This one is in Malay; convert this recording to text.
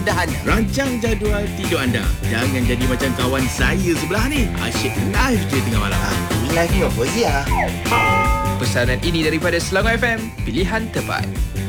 keindahannya. Rancang jadual tidur anda. Jangan jadi macam kawan saya sebelah ni. Asyik live je tengah malam. Live ni apa Zia? Pesanan ini daripada Selangor FM, pilihan tepat.